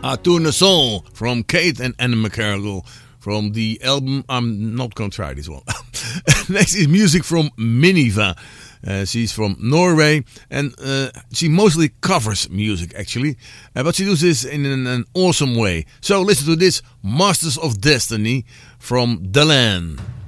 A Tournesol from Kate and Anna McCarroll from the album. I'm not going to try this one. Next is music from Miniva. She's from Norway and she mostly covers music actually. But she does this in an awesome way. So listen to this, Masters of Destiny from Delenn.